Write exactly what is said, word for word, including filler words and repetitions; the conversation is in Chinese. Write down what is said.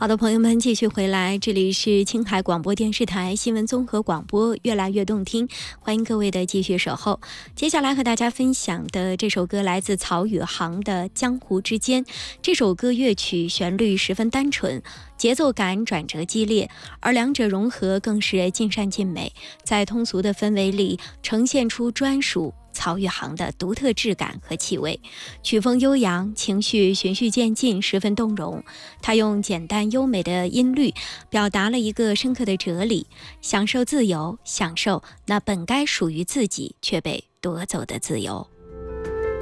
好的，朋友们，继续回来，这里是青海广播电视台新闻综合广播，越来越动听，欢迎各位的继续守候。接下来和大家分享的这首歌来自曹宇航的《江湖之间》。这首歌乐曲旋律十分单纯，节奏感转折激烈，而两者融合更是尽善尽美，在通俗的氛围里呈现出专属曹宇航的独特质感和气味，曲风悠扬，情绪循序渐进，十分动容。他用简单优美的音律表达了一个深刻的哲理：享受自由，享受那本该属于自己却被夺走的自由。